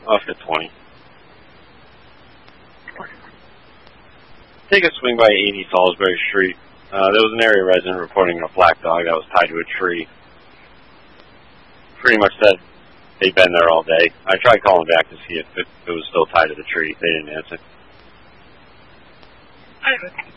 Off to 20. Take a swing by 80 Salisbury Street. There was an area resident reporting a black dog that was tied to a tree. Pretty much said they'd been there all day. I tried calling back to see if it was still tied to the tree. They didn't answer.